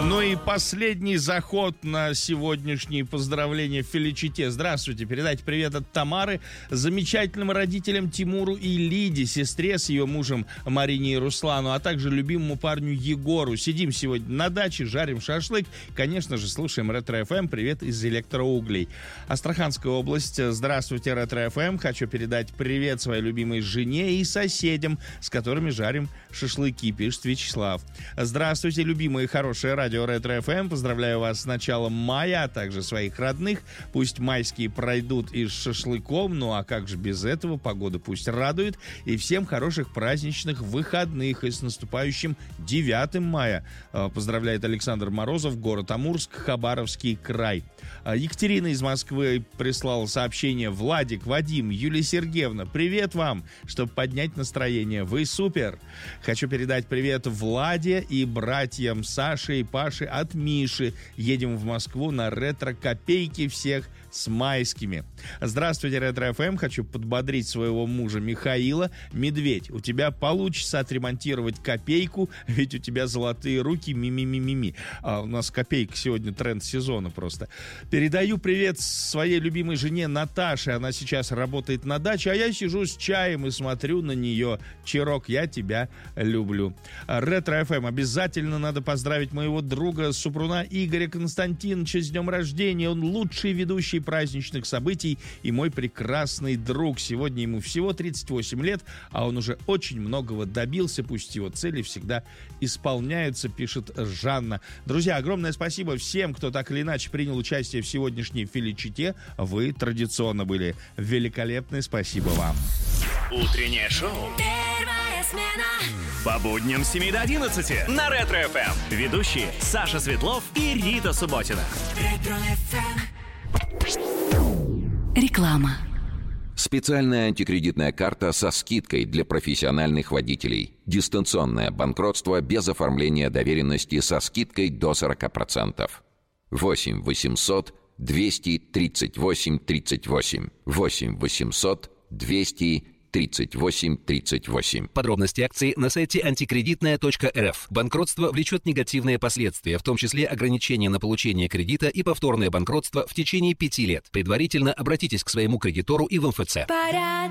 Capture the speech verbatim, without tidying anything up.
Ну и последний заход на сегодняшние поздравления в Феличите. Здравствуйте, передайте привет от Тамары замечательным родителям Тимуру и Лиде, сестре с ее мужем Марине и Руслану, а также любимому парню Егору. Сидим сегодня на даче, жарим шашлык. Конечно же, слушаем Ретро-эф эм. Привет из электроуглей. Астраханская область. Здравствуйте, Ретро-эф эм. Хочу передать привет своей любимой жене и соседям, с которыми жарим шашлыки, пишет Вячеслав. Здравствуйте, любимые хорошие радио Ретро-эф эм. Поздравляю вас с началом мая, а также своих родных. Пусть майские пройдут и с шашлыком, ну а как же без этого? Погода пусть радует. И всем хороших праздничных выходных. И с наступающим девятым мая. Поздравляет Александр Морозов, город Амурск, Хабаровский край. Екатерина из Москвы прислала сообщение. Владик, Вадим, Юлия Сергеевна, привет вам, чтобы поднять настроение. Вы супер. Хочу передать привет Владе и братьям Саше и Паше от Миши. Едем в Москву на ретро-копейки, всех с майскими. Здравствуйте, Ретро-эф эм. Хочу подбодрить своего мужа Михаила. Медведь, у тебя получится отремонтировать копейку, ведь у тебя золотые руки, ми-ми-ми-ми-ми. А у нас копейка сегодня тренд сезона просто. Передаю привет своей любимой жене Наташе. Она сейчас работает на даче, а я сижу с чаем и смотрю на нее. Чирок, я тебя люблю. Ретро-эф эм. Обязательно надо поздравить моего друга, супруга Игоря Константиновича с днем рождения. Он лучший ведущий праздничных событий и мой прекрасный друг. Сегодня ему всего тридцать восемь лет, а он уже очень многого добился. Пусть его цели всегда исполняются, пишет Жанна. Друзья, огромное спасибо всем, кто так или иначе принял участие в сегодняшней Феличите. Вы традиционно были великолепны. Спасибо вам. Утреннее шоу. Первая смена. По будням с семи до одиннадцати на Ретро-эф эм. Ведущие Саша Светлов и Рита Субботина. Ретро-эф эм. Реклама. Специальная антикредитная карта со скидкой для профессиональных водителей. Дистанционное банкротство без оформления доверенности со скидкой до сорок процентов. восемь восемьсот двести тридцать восемь тридцать восемь. восемь восемьсот двести тридцать восемь тридцать восемь. Подробности акции на сайте антикредитная точка эр эф. Банкротство влечет негативные последствия, в том числе ограничения на получение кредита и повторное банкротство в течение пяти лет. Предварительно обратитесь к своему кредитору и в эм эф цэ.